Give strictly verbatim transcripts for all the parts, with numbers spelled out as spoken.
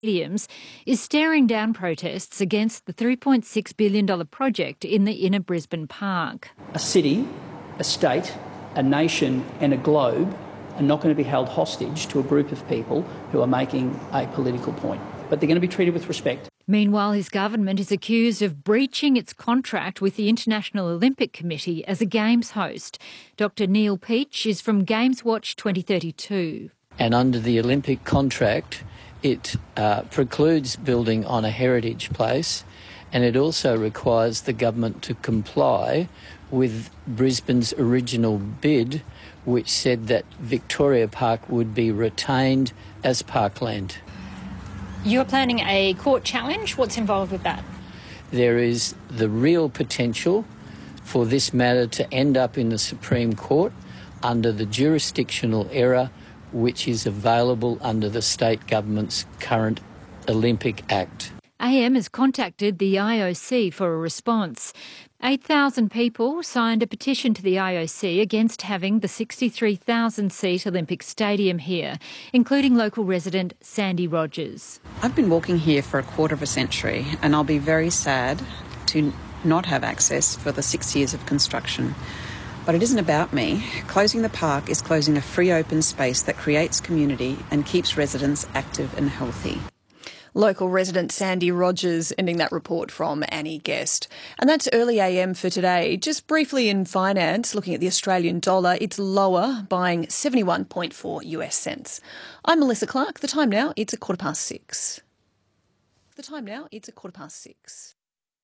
stadiums is staring down protests against the three point six billion dollars project in the inner Brisbane Park. A city, a state, a nation and a globe are not going to be held hostage to a group of people who are making a political point. But they're going to be treated with respect. Meanwhile, his government is accused of breaching its contract with the International Olympic Committee as a Games host. Doctor Neil Peach is from Games Watch twenty thirty-two. And under the Olympic contract, it uh, precludes building on a heritage place, and it also requires the government to comply with Brisbane's original bid, which said that Victoria Park would be retained as parkland. You're planning a court challenge? What's involved with that? There is the real potential for this matter to end up in the Supreme Court under the jurisdictional error which is available under the state government's current Olympic Act. A M has contacted the I O C for a response. eight thousand people signed a petition to the I O C against having the sixty-three thousand seat Olympic Stadium here, including local resident Sandy Rogers. I've been walking here for a quarter of a century and I'll be very sad to not have access for the six years of construction. But it isn't about me. Closing the park is closing a free open space that creates community and keeps residents active and healthy. Local resident Sandy Rogers ending that report from Annie Guest. And that's early A M for today. Just briefly in finance, looking at the Australian dollar, it's lower, buying seventy-one point four US cents. I'm Melissa Clark. The time now, it's a quarter past six. The time now, it's a quarter past six.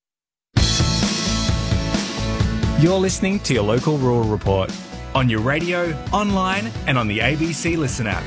You're listening to your local rural report on your radio, online and on the A B C Listen app.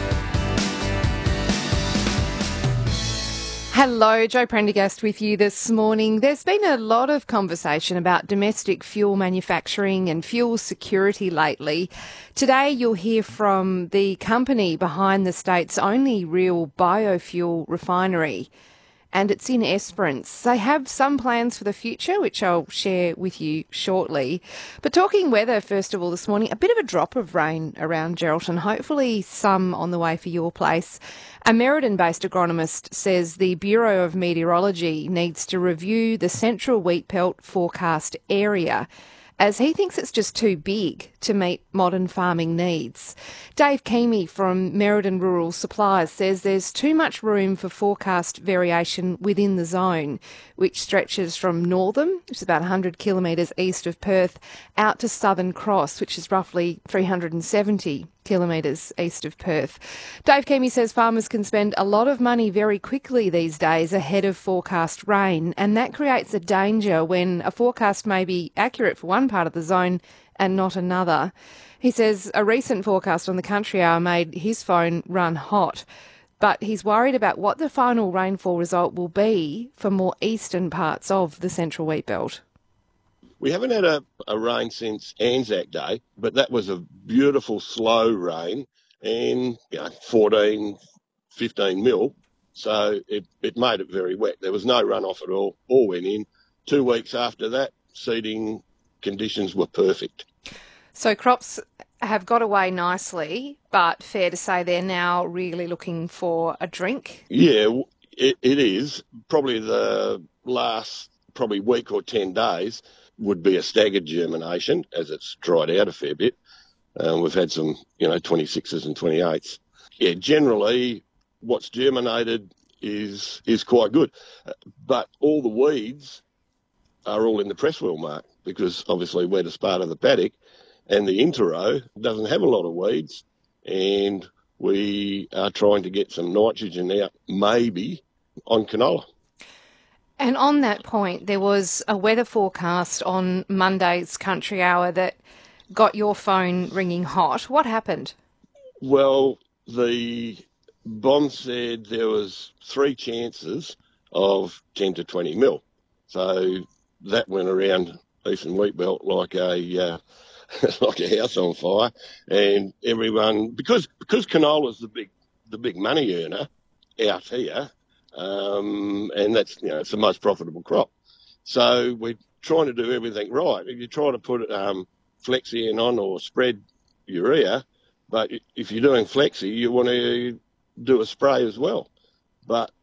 Hello, Jo Prendergast with you this morning. There's been a lot of conversation about domestic fuel manufacturing and fuel security lately. Today you'll hear from the company behind the state's only real biofuel refinery, and it's in Esperance. They have some plans for the future, which I'll share with you shortly. But talking weather, first of all, this morning, a bit of a drop of rain around Geraldton, hopefully some on the way for your place. A Merredin-based agronomist says the Bureau of Meteorology needs to review the central wheat belt forecast area, as he thinks it's just too big to meet modern farming needs. Dave Keamy from Merredin Rural Supplies says there's too much room for forecast variation within the zone, which stretches from Northam, which is about one hundred kilometres east of Perth, out to Southern Cross, which is roughly three hundred seventy kilometres east of Perth. Dave Keamy says farmers can spend a lot of money very quickly these days ahead of forecast rain, and that creates a danger when a forecast may be accurate for one part of the zone and not another. He says a recent forecast on the Country Hour made his phone run hot, but he's worried about what the final rainfall result will be for more eastern parts of the central wheat belt. We haven't had a, a rain since Anzac Day, but that was a beautiful slow rain and you know, fourteen, fifteen mil. So it, it made it very wet. There was no runoff at all. All went in. Two weeks after that, seeding conditions were perfect. So crops have got away nicely, but fair to say they're now really looking for a drink? Yeah, it, it is. Probably the last probably week or ten days would be a staggered germination as it's dried out a fair bit. Um, we've had some, you know, twenty-sixes and twenty-eights. Yeah, generally what's germinated is is quite good. But all the weeds are all in the press wheel mark because obviously we're the part of the paddock and the interrow doesn't have a lot of weeds, and we are trying to get some nitrogen out maybe on canola. And on that point, there was a weather forecast on Monday's Country Hour that got your phone ringing hot. What happened? Well, the bomb said there was three chances of ten to twenty mil. So that went around Eastern Wheat Belt like a uh, like a house on fire, and everyone because because canola's the big the big money earner out here. Um, and that's, you know, it's the most profitable crop. So we're trying to do everything right. If you try to put um, Flexi on or spread urea, but if you're doing Flexi, you want to do a spray as well. But